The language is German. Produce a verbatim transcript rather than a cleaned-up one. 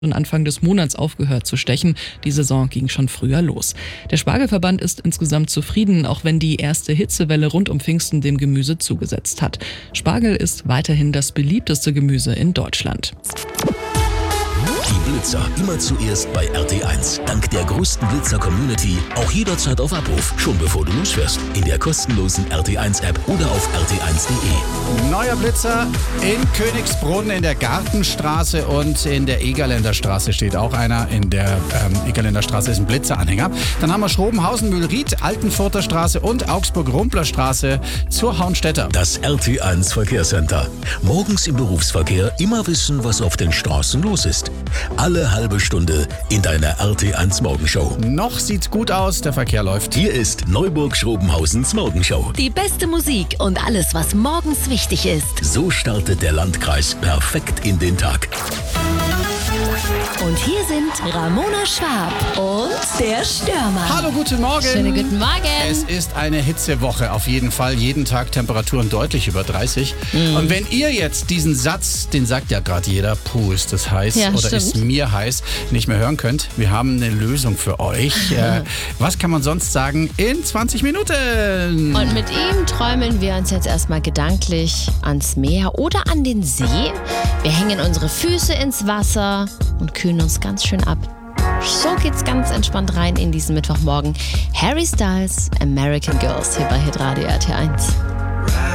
Anfang des Monats aufgehört zu stechen. Die Saison ging schon früher los. Der Spargelverband ist insgesamt zufrieden, auch wenn die erste Hitzewelle rund um Pfingsten dem Gemüse zugesetzt hat. Spargel ist weiterhin das beliebteste Gemüse in Deutschland. Die Blitzer immer zuerst bei R T eins. Dank der größten Blitzer-Community auch jederzeit auf Abruf. Schon bevor du losfährst. In der kostenlosen R T eins App oder auf r t eins punkt de. Neuer Blitzer in Königsbrunn in der Gartenstraße und in der Egerländer Straße steht auch einer. In der ähm, Egerländer Straße ist ein Blitzeranhänger. Dann haben wir Schrobenhausen, Mühlried, Altenfurter Straße und Augsburg-Rumpler Straße zur Hauenstädter. Das R T eins Verkehrscenter. Morgens im Berufsverkehr immer wissen, was auf den Straßen los ist. Alle halbe Stunde in deiner R T eins Morgenshow. Noch sieht's gut aus, der Verkehr läuft. Hier ist Neuburg-Schrobenhausens Morgenshow. Die beste Musik und alles, was morgens wichtig ist. So startet der Landkreis perfekt in den Tag. Und hier sind Ramona Schwab und der Stürmer. Hallo, guten Morgen. Schönen guten Morgen. Es ist eine Hitzewoche, auf jeden Fall. Jeden Tag Temperaturen deutlich über dreißig. Mm. Und wenn ihr jetzt diesen Satz, den sagt ja gerade jeder, puh, ist das heiß ja, oder stimmt. ist mir heiß, nicht mehr hören könnt, wir haben eine Lösung für euch. äh, was kann man sonst sagen in zwanzig Minuten? Und mit ihm träumeln wir uns jetzt erstmal gedanklich ans Meer oder an den See. Wir hängen unsere Füße ins Wasser und kühlen uns ganz schön ab. So geht's ganz entspannt rein in diesen Mittwochmorgen. Harry Styles, American Girls hier bei Hitradio R T eins.